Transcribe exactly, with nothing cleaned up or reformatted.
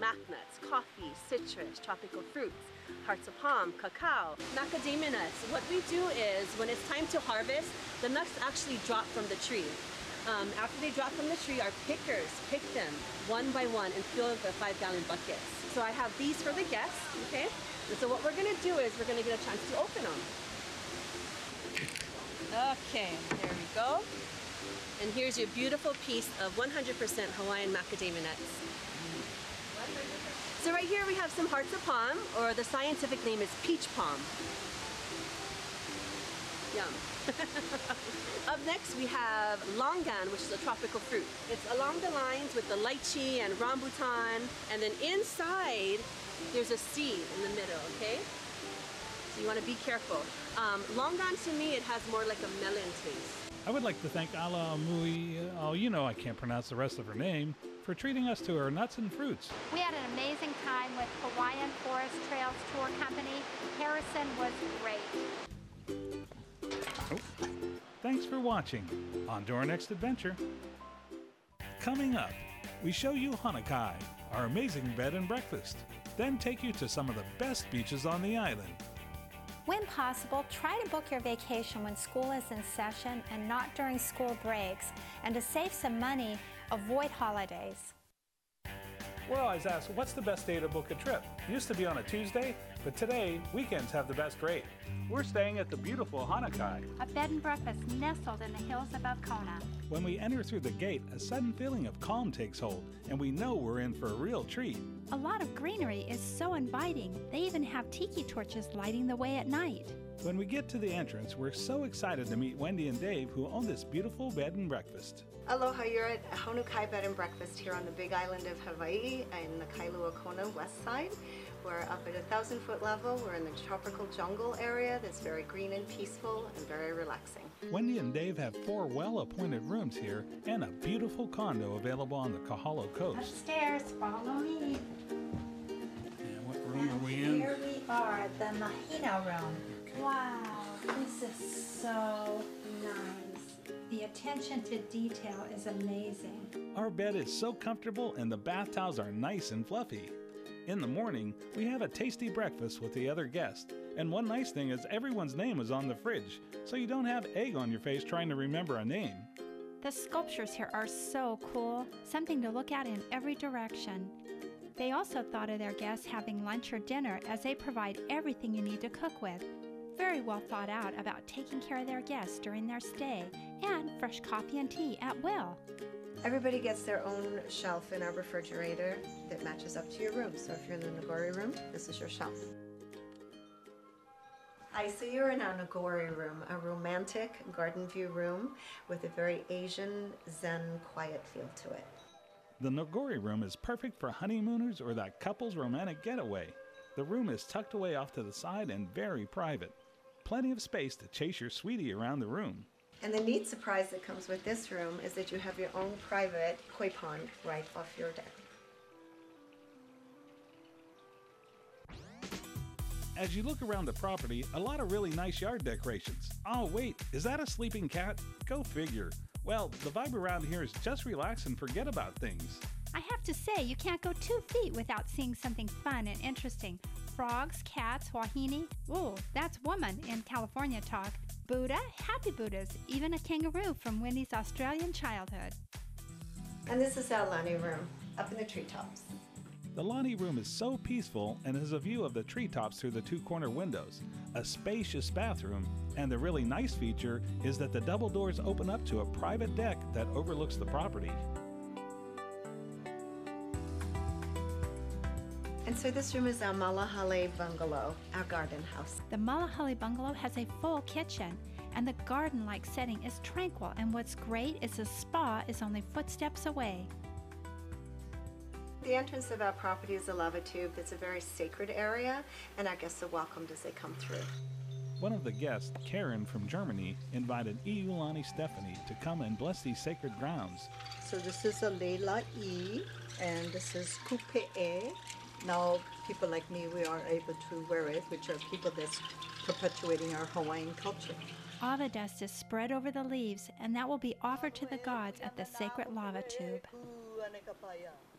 mac nuts, coffee, citrus, tropical fruits, hearts of palm, cacao, macadamia nuts. What we do is when it's time to harvest, the nuts actually drop from the tree. Um, after they drop from the tree, our pickers pick them one by one and fill the five gallon buckets. So I have these for the guests, okay? And so what we're gonna do is we're gonna get a chance to open them. Okay, there we go. And here's your beautiful piece of one hundred percent Hawaiian macadamia nuts. So right here we have some hearts of palm, or the scientific name is peach palm. Yum. Up next we have longan, which is a tropical fruit. It's along the lines with the lychee and rambutan, and then inside there's a seed in the middle, okay? So you want to be careful. Um, longan, to me, it has more like a melon taste. I would like to thank Ala Mui, oh, you know I can't pronounce the rest of her name, for treating us to her nuts and fruits. We had an amazing time with Hawaiian Forest Trails Tour Company. Harrison was great. Oh. Thanks for watching. On to our next adventure. Coming up, we show you Hanakai, our amazing bed and breakfast, then take you to some of the best beaches on the island. When possible, try to book your vacation when school is in session and not during school breaks. And to save some money, avoid holidays. We're always asked, what's the best day to book a trip? Used to be on a Tuesday, but today, weekends have the best rate. We're staying at the beautiful Hanakai, A bed and breakfast nestled in the hills above Kona. When we enter through the gate, a sudden feeling of calm takes hold, and we know we're in for a real treat. A lot of greenery is so inviting. They even have tiki torches lighting the way at night. When we get to the entrance, we're so excited to meet Wendy and Dave, who own this beautiful bed and breakfast. Aloha, you're at Honukai Bed and Breakfast here on the big island of Hawaii in the Kailua Kona west side. We're up at a thousand foot level. We're in the tropical jungle area that's very green and peaceful and very relaxing. Wendy and Dave have four well-appointed rooms here and a beautiful condo available on the Kahalo coast. Upstairs, follow me. And what room are we in? Here we are, the Mahina room. Wow, this is so nice. The attention to detail is amazing. Our bed is so comfortable and the bath towels are nice and fluffy. In the morning, we have a tasty breakfast with the other guests. And one nice thing is everyone's name is on the fridge, so you don't have egg on your face trying to remember a name. The sculptures here are so cool, something to look at in every direction. They also thought of their guests having lunch or dinner, as they provide everything you need to cook with. Very well thought out about taking care of their guests during their stay, and fresh coffee and tea at will. Everybody gets their own shelf in our refrigerator that matches up to your room. So if you're in the Nagori room, this is your shelf. Hi, so you're in our Nagori room, a romantic garden view room with a very Asian, Zen, quiet feel to it. The Nagori room is perfect for honeymooners or that couple's romantic getaway. The room is tucked away off to the side and very private. Plenty of space to chase your sweetie around the room. And the neat surprise that comes with this room is that you have your own private koi pond right off your deck. As you look around the property, a lot of really nice yard decorations. Oh wait, is that a sleeping cat? Go figure. Well, the vibe around here is just relax and forget about things. I have to say, you can't go two feet without seeing something fun and interesting. Frogs, cats, wahine. Ooh, that's woman in California talk. Buddha, happy Buddhas, even a kangaroo from Wendy's Australian childhood. And this is our Lani room, up in the treetops. The Lani room is so peaceful and has a view of the treetops through the two corner windows, a spacious bathroom, and the really nice feature is that the double doors open up to a private deck that overlooks the property. And so this room is our Malahale bungalow, our garden house. The Malahale bungalow has a full kitchen, and the garden-like setting is tranquil, and what's great is the spa is only footsteps away. The entrance of our property is a lava tube that's a very sacred area, and our guests are welcomed as they come through. One of the guests, Karen from Germany, invited Iulani Stephanie to come and bless these sacred grounds. So this is a Leila E, and this is Kupe'e. Now, people like me, we are able to wear it, which are people that's perpetuating our Hawaiian culture. Lava dust is spread over the leaves, and that will be offered to the gods at the sacred lava tube.